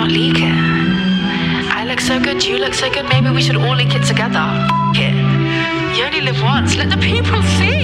not leak it. I look so good, you look so good, maybe we should all leak it together. F it. You only live once, let the people see.